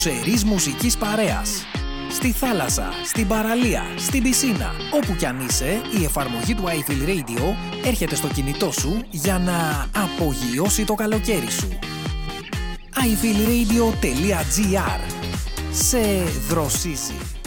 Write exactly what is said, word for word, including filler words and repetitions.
Σερής μουσικής παρέας. Στη θάλασσα, στην παραλία, στην πισίνα, όπου κι αν είσαι, η εφαρμογή του iFeel Radio έρχεται στο κινητό σου για να απογειώσει το καλοκαίρι σου. άι φιλ ρέιντιο τελεία τζι άρ. Σε δροσίζει.